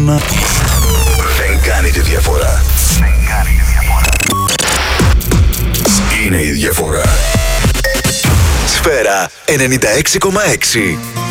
εικόνα δεν κάνει τη διαφορά. Είναι η διαφορά. Σφαίρα 96,6.